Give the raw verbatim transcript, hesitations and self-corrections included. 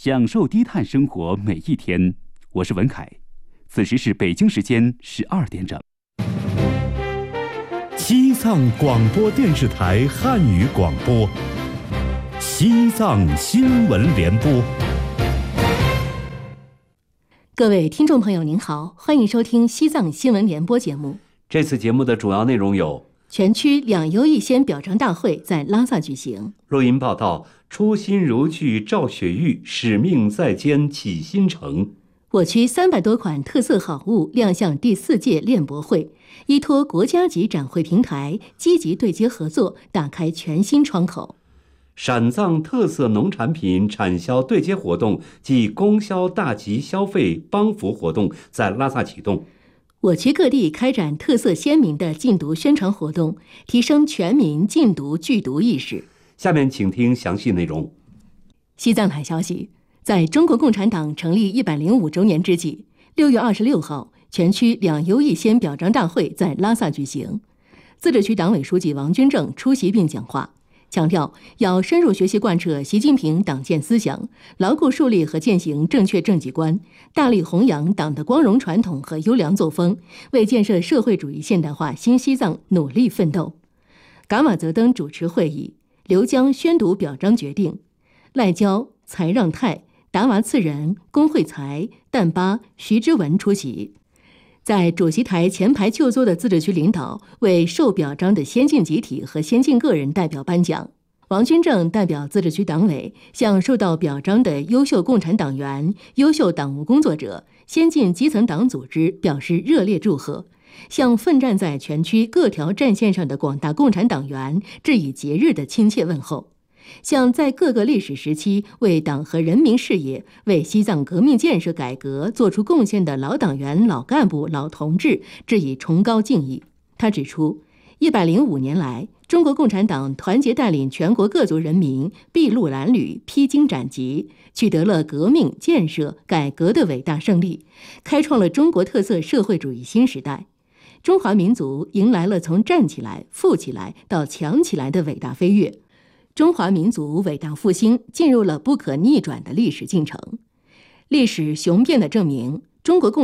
享受低碳生活每一天。我是文凯，此时是北京时间十二点整。 西藏广播电视台汉语广播，西藏新闻联播。 各位听众朋友您好，欢迎收听西藏新闻联播节目。 这次节目的主要内容有： 全区两优一先表彰大会在拉萨举行； 录音报道，初心如炬赵雪玉，使命在肩启新城。 我区三百多款特色好物亮相第四届练博会，依托国家级展会平台，积极对接合作，打开全新窗口。 陕藏特色农产品产销对接活动暨供销大集消费帮扶活动在拉萨启动。 我区各地开展特色鲜明的禁毒宣传活动，提升全民禁毒拒毒意识。 下面请听详细内容。 西藏台消息，在中国共产党成立一百零五周年之际，六月二十六号，全区两优一先表彰大会在拉萨举行。自治区党委书记王军正出席并讲话，强调要深入学习贯彻习近平党建思想，牢固树立和践行正确政绩观，大力弘扬党的光荣传统和优良作风，为建设社会主义现代化新西藏努力奋斗。噶玛泽登主持会议，刘江宣读表彰决定，赖娇、才让泰、达娃次仁、龚慧才、旦巴、徐之文出席。在主席台前排就坐的自治区领导为受表彰的先进集体和先进个人代表颁奖。王军正代表自治区党委向受到表彰的优秀共产党员、优秀党务工作者、先进基层党组织表示热烈祝贺，向奋战在全区各条战线上的广大共产党员致以节日的亲切问候，向在各个历史时期为党和人民事业、为西藏革命建设改革做出贡献的老党员、老干部、老同志致以崇高敬意。他指出，一百零五年来，中国共产党团结带领全国各族人民筚路蓝缕、披荆斩棘，取得了革命、建设、改革的伟大胜利，开创了中国特色社会主义新时代。中华民族迎来了从站起来、富起来到强起来的伟大飞跃。中华民族伟大复兴进入了不可逆转的历史进程。历史雄辩地证明，中国共